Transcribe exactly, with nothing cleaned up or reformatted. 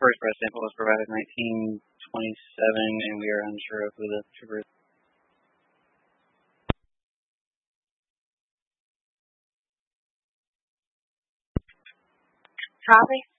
first breath sample was provided in nineteen twenty-seven, and we are unsure of who the trooper is. Copy.